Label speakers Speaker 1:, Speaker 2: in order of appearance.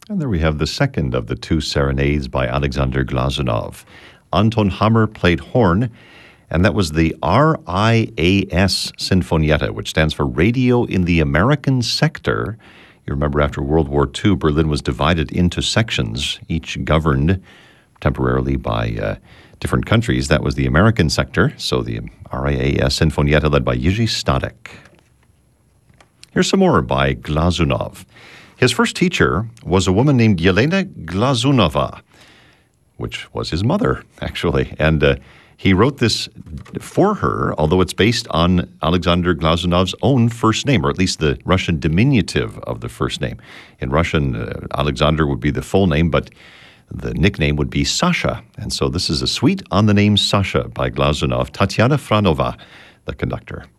Speaker 1: And there we have the second of the two serenades by Alexander Glazunov. Anton Hammer played horn, and that was the RIAS Sinfonietta, which stands for Radio in the American Sector. You remember after World War II, Berlin was divided into sections, each governed temporarily by different countries. That was the American sector, so the RIAS Sinfonietta led by Jiří Stanek. Here's some more by Glazunov. His first teacher was a woman named Yelena Glazunova, which was his mother, actually. And he wrote this for her, although it's based on Alexander Glazunov's own first name, or at least the Russian diminutive of the first name. In Russian, Alexander would be the full name, but the nickname would be Sasha. And so this is a suite on the name Sasha by Glazunov, Tatiana Franova, the conductor.